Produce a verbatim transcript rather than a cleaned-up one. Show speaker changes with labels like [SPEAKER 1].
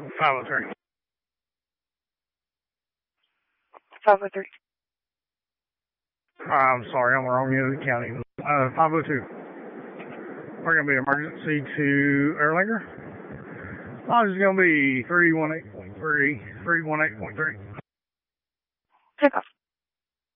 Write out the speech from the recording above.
[SPEAKER 1] five oh three.
[SPEAKER 2] five oh three.
[SPEAKER 1] I'm sorry, I'm wrong end of the county. Uh, five oh two. We're going to be emergency to Erlanger. I was going to be three one eight point three, three one eight point three.
[SPEAKER 2] Take off.